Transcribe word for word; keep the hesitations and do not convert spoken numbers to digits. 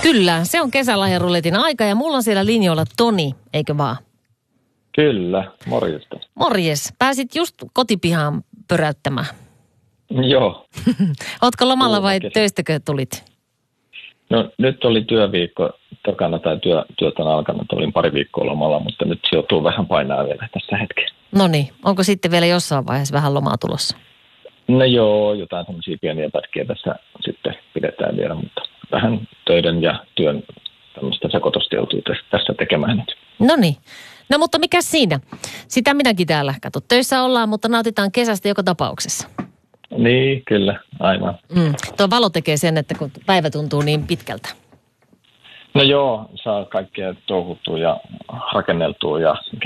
Kyllä, se on kesälahjaruletin aika ja mulla on siellä linjoilla Toni, eikö vaan? Kyllä, morjesta. Morjes, pääsit just kotipihaan pöräyttämään. Joo. Ootko lomalla vai Kesä. töistäkö tulit? No nyt oli työviikko takana tai työ, työt on alkanut. Olin pari viikkoa lomalla, mutta nyt se joutuu vähän painaa vielä tässä hetkessä. No niin, onko sitten vielä jossain vaiheessa vähän lomaa tulossa? No joo, jotain semmoisia pieniä pätkiä tässä sitten pidetään vielä, mutta vähän töiden ja työn tämmöistä sekoitusta joutuu tässä tekemään nyt. No niin. No mutta mikä siinä? Sitä minäkin täällä, kato, töissä ollaan, mutta nautitaan kesästä joka tapauksessa. Niin, kyllä, aivan. Mm. Tuo valo tekee sen, että kun päivä tuntuu niin pitkältä. No joo, saa kaikkea touhuttua ja rakenneltua ja